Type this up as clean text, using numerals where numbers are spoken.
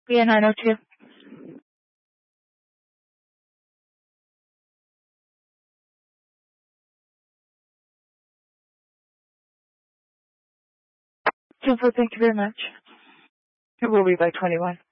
Yeah, 902. Super, thank you very much. It will be by 21.